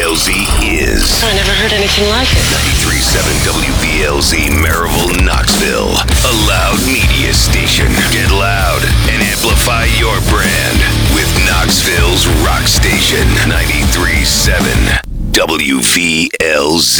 WVLZ is... I never heard anything like it. 93.7 WVLZ Maryville, Knoxville. A loud media station. Get loud and amplify your brand with Knoxville's rock station. 93.7 WVLZ.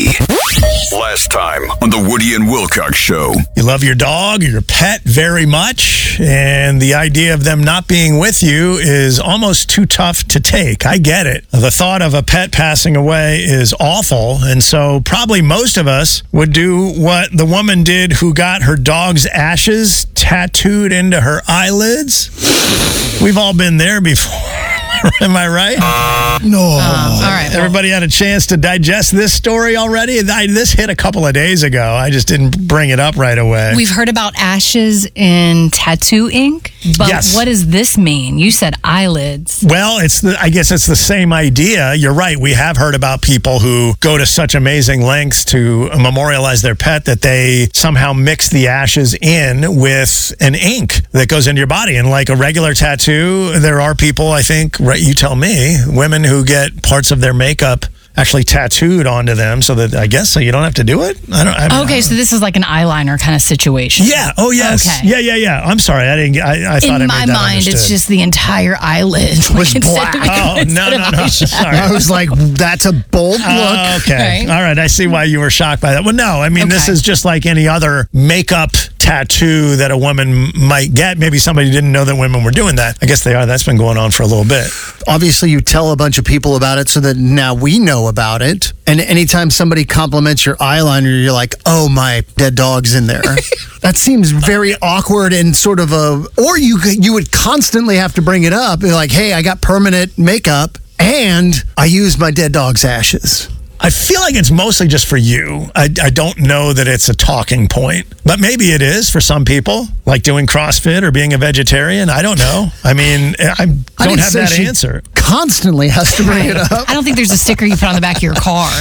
Last time on the Woody and Wilcox Show. You love your dog or your pet very much, and the idea of them not being with you is almost too tough to take. I get it. The thought of a pet passing away is awful, and so probably most of us would do what the woman did who got her dog's ashes tattooed into her eyelids. We've all been there before. Am I right? No. All right. Everybody had a chance to digest this story already? This hit a couple of days ago. I just didn't bring it up right away. We've heard about ashes in tattoo ink, but Yes. What does this mean? You said eyelids. Well, I guess it's the same idea. You're right. We have heard about people who go to such amazing lengths to memorialize their pet that they somehow mix the ashes in with an ink that goes into your body. And like a regular tattoo, there are people, I think, right, you tell me, women who get parts of their makeup actually tattooed onto them so that, I guess, so you don't have to do it? Okay, so this is like an eyeliner kind of situation. Yeah. Oh, yes. Okay. Yeah. I'm sorry. I thought In I my made that mind, understood. it's just the entire eyelid. Was black. Oh, no. Sorry. I was like, that's a bold look. Okay. Right. All right. I see why you were shocked by that. Well, no. I mean, this Okay. is just like any other makeup tattoo that a woman might get. Maybe somebody didn't know that women were doing that. I guess they are. That's been going on for a little bit. Obviously, you tell a bunch of people about it so that now we know about it. And anytime somebody compliments your eyeliner, you're like, oh, my dead dog's in there. That seems very awkward and sort of or you would constantly have to bring it up. You're like, hey, I got permanent makeup and I used my dead dog's ashes. I feel like it's mostly just for you. I don't know that it's a talking point, but maybe it is for some people, like doing CrossFit or being a vegetarian. I don't know. I mean, I don't have that answer. Constantly has to bring it up. I don't think there's a sticker you put on the back of your car.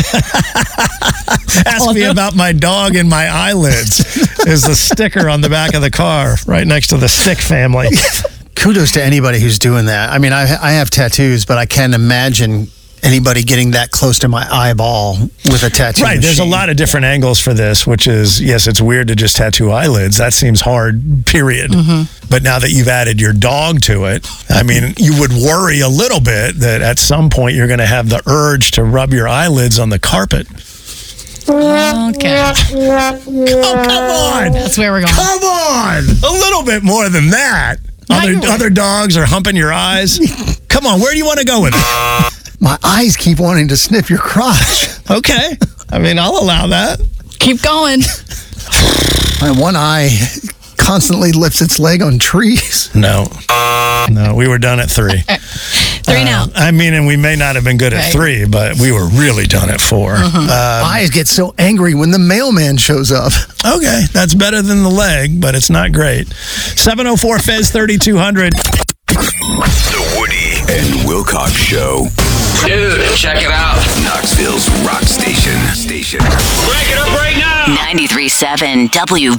Ask me about my dog and my eyelids. Is the sticker on the back of the car right next to the stick family. Kudos to anybody who's doing that. I mean, I have tattoos, but I can't imagine anybody getting that close to my eyeball with a tattoo Right, there's a machine. lot of different angles for this, which is, yes, it's weird to just tattoo eyelids. That seems hard, period. But now that you've added your dog to it, I mean, you would worry a little bit that at some point you're going to have the urge to rub your eyelids on the carpet. Okay. Oh, come on! That's where we're going. Come on! A little bit more than that. Other dogs are humping your eyes. Come on, where do you want to go with it? My eyes keep wanting to sniff your crotch. Okay. I mean, I'll allow that. Keep going. My one eye constantly lifts its leg on trees. No, we were done at 3. 3 now. I mean, and we may not have been good at 3, but we were really done at 4. Eyes get so angry when the mailman shows up. Okay, that's better than the leg, but it's not great. 704 Fez 3200. The Woody and Wilcox Show. Dude, check it out. Knoxville's rock station. Break it up right now. 93.7